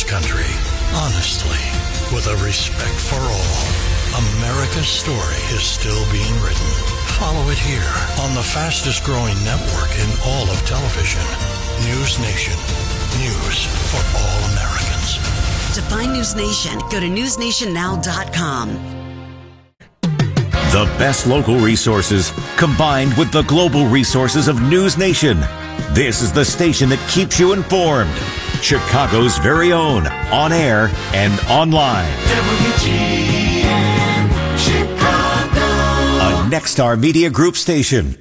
country, honestly, with a respect for all. America's story is still being written. Follow it here on the fastest growing network in all of television. News Nation. News for all Americans. To find News Nation, go to newsnationnow.com. The best local resources combined with the global resources of News Nation. This is the station that keeps you informed. Chicago's very own, on air and online. WGN Chicago. A Nexstar Media Group station.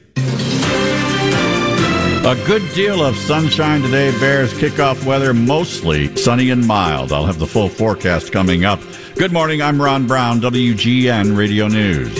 A good deal of sunshine today. Bears kickoff weather mostly sunny and mild. I'll have the full forecast coming up. Good morning, I'm Ron Brown, WGN Radio News.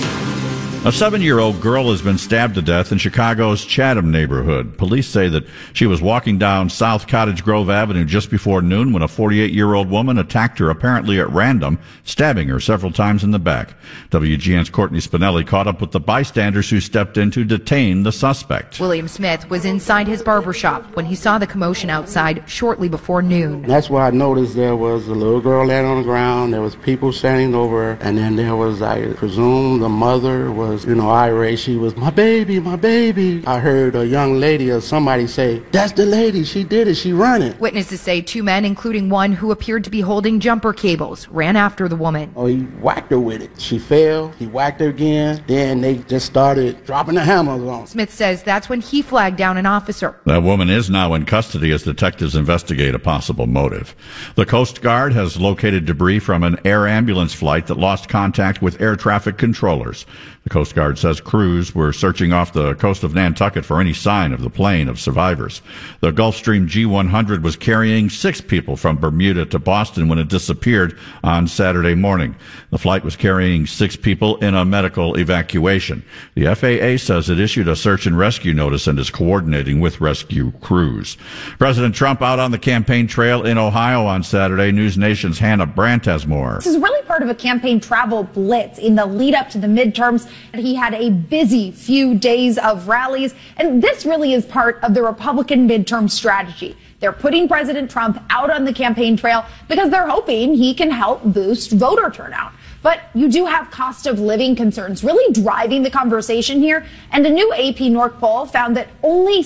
A 7-year-old girl has been stabbed to death in Chicago's Chatham neighborhood. Police say that she was walking down South Cottage Grove Avenue just before noon when a 48-year-old woman attacked her apparently at random, stabbing her several times in the back. WGN's Courtney Spinelli caught up with the bystanders who stepped in to detain the suspect. William Smith was inside his barbershop when he saw the commotion outside shortly before noon. That's where I noticed there was a little girl laying on the ground, there was people standing over her, and then there was, I presume, the mother was irate. She was, my baby, my baby. I heard a young lady or somebody say, that's the lady, she did it, she run it. Witnesses say 2 men, including one who appeared to be holding jumper cables, ran after the woman. Oh, he whacked her with it. She fell, he whacked her again, then they just started dropping the hammers on her. Smith says that's when he flagged down an officer. That woman is now in custody as detectives investigate a possible motive. The Coast Guard has located debris from an air ambulance flight that lost contact with air traffic controllers. The Coast Guard says crews were searching off the coast of Nantucket for any sign of the plane of survivors. The Gulfstream G100 was carrying 6 people from Bermuda to Boston when it disappeared on Saturday morning. The flight was carrying 6 people in a medical evacuation. The FAA says it issued a search and rescue notice and is coordinating with rescue crews. President Trump out on the campaign trail in Ohio on Saturday. News Nation's Hannah Brandt has more. This is really part of a campaign travel blitz in the lead up to the midterms. He had a busy few days of rallies, and this really is part of the Republican midterm strategy. They're putting President Trump out on the campaign trail because they're hoping he can help boost voter turnout. But you do have cost of living concerns really driving the conversation here. And a new AP North poll found that only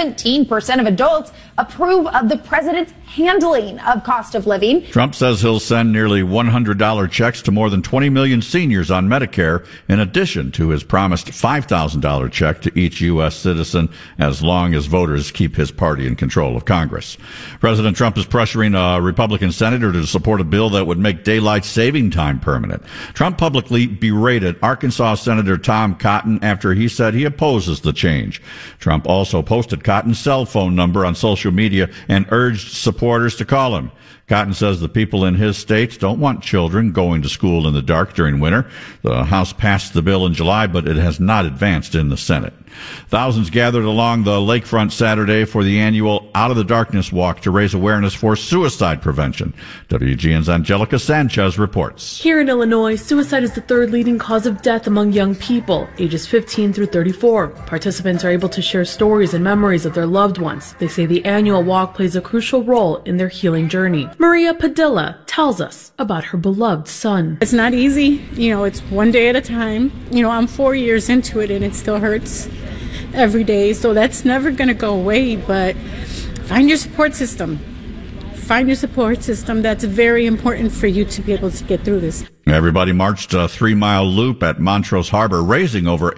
17% of adults approve of the president's handling of cost of living. Trump says he'll send nearly $100 checks to more than 20 million seniors on Medicare, in addition to his promised $5,000 check to each U.S. citizen as long as voters keep his party in control of Congress. President Trump is pressuring a Republican senator to support a bill that would make daylight saving time permanent. Trump publicly berated Arkansas Senator Tom Cotton after he said he opposes the change. Trump also posted Cotton's cell phone number on social media and urged supporters to call him. Cotton says the people in his state don't want children going to school in the dark during winter. The House passed the bill in July, but it has not advanced in the Senate. Thousands gathered along the lakefront Saturday for the annual Out of the Darkness Walk to raise awareness for suicide prevention. WGN's Angelica Sanchez reports. Here in Illinois, suicide is the 3rd leading cause of death among young people, ages 15 through 34. Participants are able to share stories and memories of their loved ones. They say the annual walk plays a crucial role in their healing journey. Maria Padilla tells us about her beloved son. It's not easy. It's one day at a time. I'm 4 years into it and it still hurts every day. So that's never going to go away, but find your support system. Find your support system. That's very important for you to be able to get through this. Everybody marched a 3-mile loop at Montrose Harbor, raising over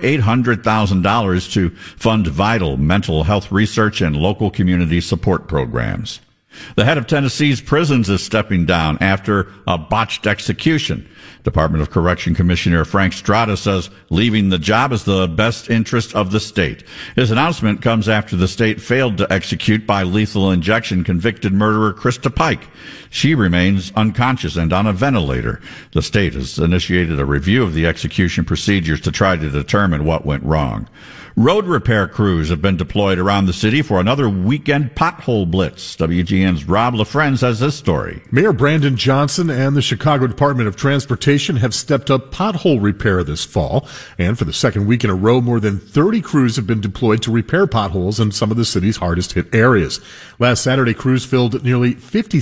$800,000 to fund vital mental health research and local community support programs. The head of Tennessee's prisons is stepping down after a botched execution. Department of Correction Commissioner Frank Strada says leaving the job is the best interest of the state. His announcement comes after the state failed to execute by lethal injection convicted murderer Krista Pike. She remains unconscious and on a ventilator. The state has initiated a review of the execution procedures to try to determine what went wrong. Road repair crews have been deployed around the city for another weekend pothole blitz. WGN's Rob LaFrenz has this story. Mayor Brandon Johnson and the Chicago Department of Transportation have stepped up pothole repair this fall. And for the second week in a row, more than 30 crews have been deployed to repair potholes in some of the city's hardest hit areas. Last Saturday, crews filled nearly 50